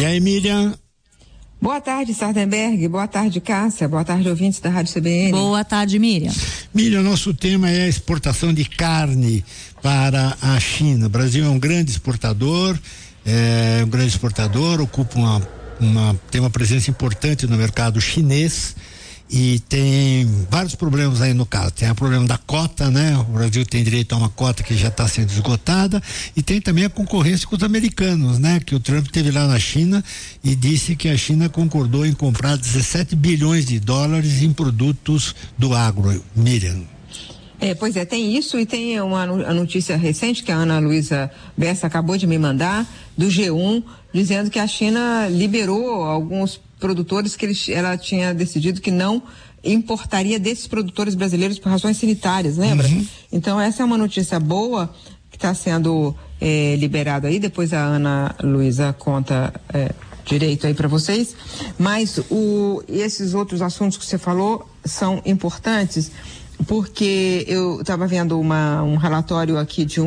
E aí, Miriam? Boa tarde, Sardenberg. Boa tarde, Cássia. Boa tarde, ouvintes da Rádio CBN. Boa tarde, Miriam. Miriam, nosso tema é a exportação de carne para a China. O Brasil é um grande exportador, ocupa tem uma presença importante no mercado chinês e tem vários problemas aí no caso. Tem o problema da cota, né? O Brasil tem direito a uma cota que já está sendo esgotada, e tem também a concorrência com os americanos, né? Que o Trump esteve lá na China e disse que a China concordou em comprar 17 bilhões de dólares em produtos do agro. Miriam. Pois é, tem isso, e tem a notícia recente que a Ana Luísa Bessa acabou de me mandar, do G1, dizendo que a China liberou alguns produtores que ela tinha decidido que não importaria desses produtores brasileiros por razões sanitárias, lembra? Uhum. Então essa é uma notícia boa que está sendo liberado aí, depois a Ana Luísa conta direito aí para vocês, mas esses outros assuntos que você falou são importantes, porque eu estava vendo um relatório aqui de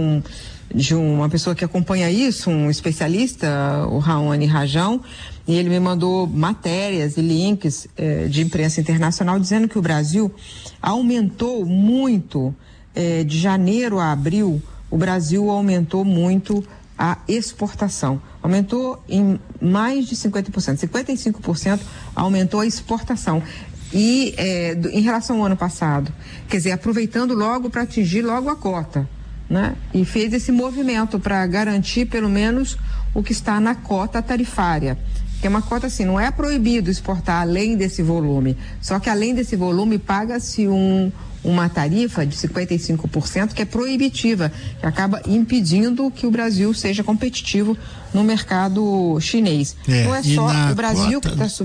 uma pessoa que acompanha isso, um especialista, o Raoni Rajão, e ele me mandou matérias e links de imprensa internacional dizendo que o Brasil aumentou muito, de janeiro a abril, o Brasil aumentou muito a exportação. Aumentou em mais de 50%, 55% aumentou a exportação. E em relação ao ano passado, quer dizer, aproveitando logo para atingir logo a cota, né? E fez esse movimento para garantir pelo menos o que está na cota tarifária, que é uma cota assim, não é proibido exportar além desse volume, só que além desse volume paga-se uma tarifa de 55% que é proibitiva, que acaba impedindo que o Brasil seja competitivo no mercado chinês. Não é só o Brasil que está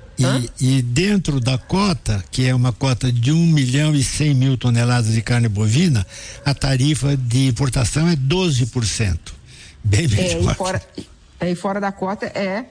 E dentro da cota, que é uma cota de 1.100.000 toneladas de carne bovina, a tarifa de importação é 12%. Bem melhor. E fora da cota é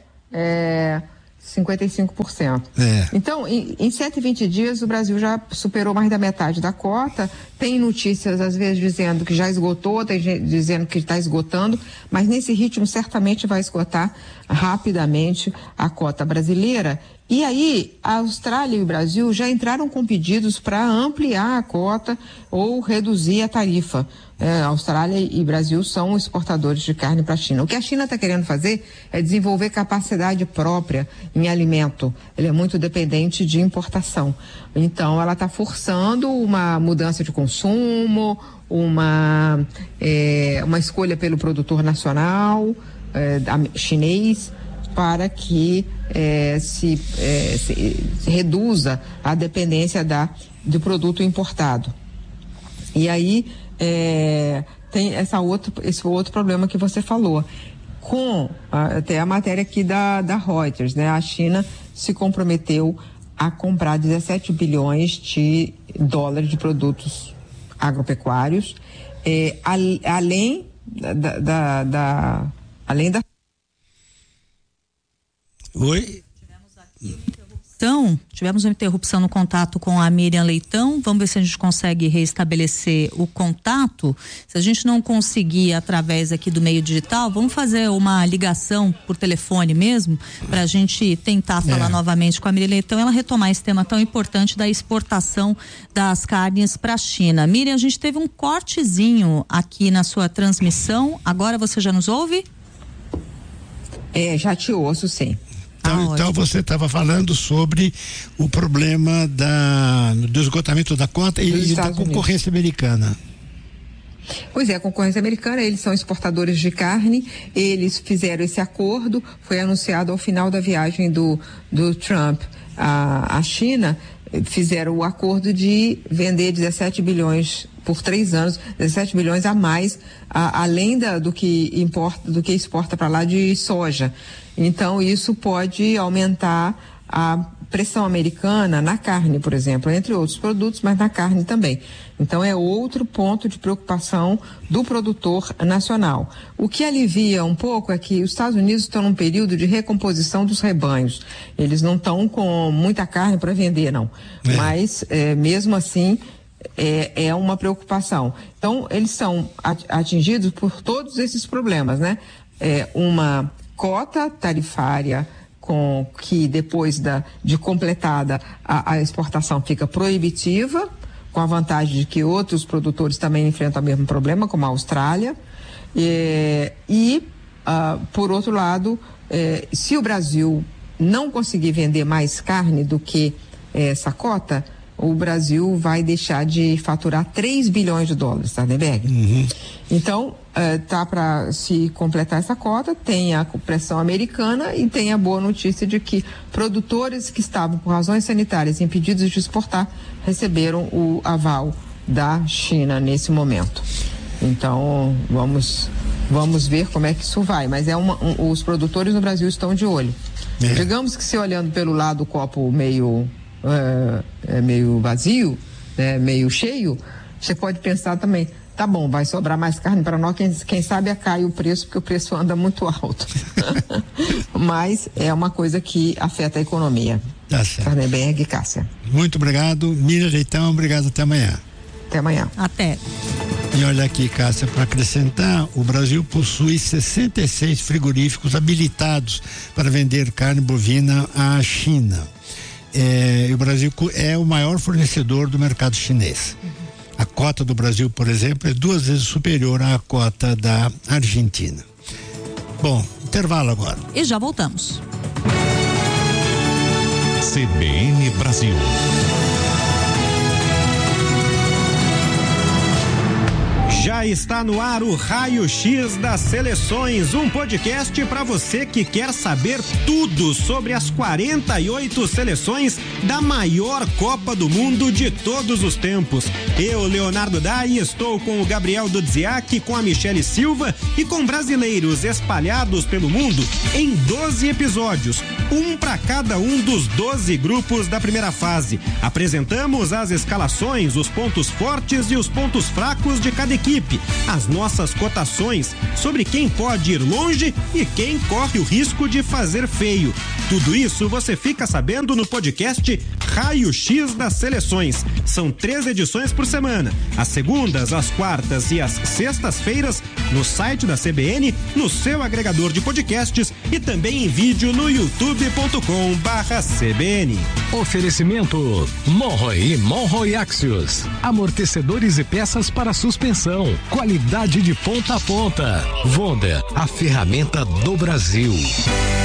55%. Então, em 120 dias, o Brasil já superou mais da metade da cota. Tem notícias, às vezes, dizendo que já esgotou, tem gente dizendo que está esgotando, mas nesse ritmo certamente vai esgotar rapidamente a cota brasileira. E aí, a Austrália e o Brasil já entraram com pedidos para ampliar a cota ou reduzir a tarifa. A Austrália e Brasil são exportadores de carne para a China. O que a China está querendo fazer é desenvolver capacidade própria em alimento. Ele é muito dependente de importação. Então, ela está forçando uma mudança de consumo, uma escolha pelo produtor nacional chinês, para que se reduza a dependência do produto importado. E aí tem esse outro problema que você falou. Até a matéria aqui da Reuters, né? A China se comprometeu a comprar 17 bilhões de dólares de produtos agropecuários, além da Oi? Tivemos uma interrupção no contato com a Miriam Leitão. Vamos ver se a gente consegue restabelecer o contato. Se a gente não conseguir através aqui do meio digital, vamos fazer uma ligação por telefone mesmo, para a gente tentar falar novamente com a Miriam Leitão, ela retomar esse tema tão importante da exportação das carnes para a China. Miriam, a gente teve um cortezinho aqui na sua transmissão. Agora você já nos ouve? Já te ouço, sim. Então você estava falando sobre o problema do esgotamento da cota e da concorrência americana. Pois é, a concorrência americana, eles são exportadores de carne, eles fizeram esse acordo, foi anunciado ao final da viagem do Trump à China, fizeram o acordo de vender 17 bilhões por 3 anos, 17 bilhões a mais, além do que exporta para lá de soja. Então, isso pode aumentar a pressão americana na carne, por exemplo, entre outros produtos, mas na carne também. Então, é outro ponto de preocupação do produtor nacional. O que alivia um pouco é que os Estados Unidos estão num período de recomposição dos rebanhos. Eles não estão com muita carne para vender, não. Mas, mesmo assim, é uma preocupação. Então, eles são atingidos por todos esses problemas, né? Uma cota tarifária que depois de completada a exportação fica proibitiva, com a vantagem de que outros produtores também enfrentam o mesmo problema, como a Austrália. Por outro lado, se o Brasil não conseguir vender mais carne do que essa cota, o Brasil vai deixar de faturar 3 bilhões de dólares, tá, Neberg? Uhum. Então, tá para se completar essa cota, tem a pressão americana e tem a boa notícia de que produtores que estavam por razões sanitárias impedidos de exportar receberam o aval da China nesse momento. Então, vamos ver como é que isso vai, mas os produtores no Brasil estão de olho. Digamos que se olhando pelo lado do copo meio vazio, né, meio cheio, você pode pensar também, tá bom, vai sobrar mais carne para nós, quem sabe cai o preço, porque o preço anda muito alto. Mas é uma coisa que afeta a economia. Tá certo. Carneberg e Cássia. Muito obrigado, Miriam Leitão, obrigado, até amanhã. Até amanhã. Até. E olha aqui, Cássia, para acrescentar, o Brasil possui 66 frigoríficos habilitados para vender carne bovina à China. O Brasil é o maior fornecedor do mercado chinês. A cota do Brasil, por exemplo, é 2 vezes superior à cota da Argentina. Bom, intervalo agora. E já voltamos. CBN Brasil. Já está no ar o Raio X das Seleções, um podcast para você que quer saber tudo sobre as 48 seleções da maior Copa do Mundo de todos os tempos. Eu, Leonardo Dai, estou com o Gabriel Dudziak, com a Michele Silva e com brasileiros espalhados pelo mundo em 12 episódios, um para cada um dos 12 grupos da primeira fase. Apresentamos as escalações, os pontos fortes e os pontos fracos de cada equipe, as nossas cotações sobre quem pode ir longe e quem corre o risco de fazer feio. Tudo isso você fica sabendo no podcast Raio X das Seleções. São 3 edições por semana, às segundas, às quartas e às sextas-feiras, no site da CBN, no seu agregador de podcasts e também em vídeo no youtube.com/CBN. Oferecimento Monroe e Monroe Axios, amortecedores e peças para suspensão, qualidade de ponta a ponta. Wonder, a ferramenta do Brasil.